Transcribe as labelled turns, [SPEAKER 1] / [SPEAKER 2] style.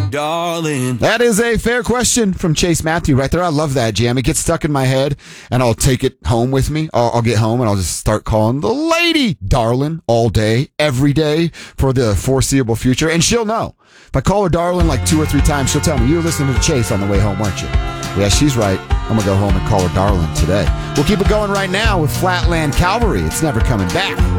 [SPEAKER 1] darling.
[SPEAKER 2] That is a fair question from Chase Matthew right there. I love that jam. It gets stuck in my head, and I'll take it home with me. I'll get home, and I'll just start calling the lady darling all day, every day for the foreseeable future, and she'll know. If I call her darling like 2 or 3 times, she'll tell me, you were listening to Chase on the way home, weren't you? Yeah, she's right. I'm going to go home and call her darling today. We'll keep it going right now with Flatland Cavalry. It's never coming back.